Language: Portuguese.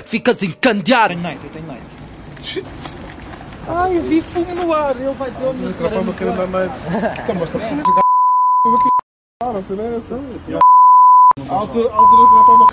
ficas encandeado. Eu tenho night. Ai, eu vi fumo no ar, ele vai dizer onde Rapaz, não quero dar night. A altura que rapaz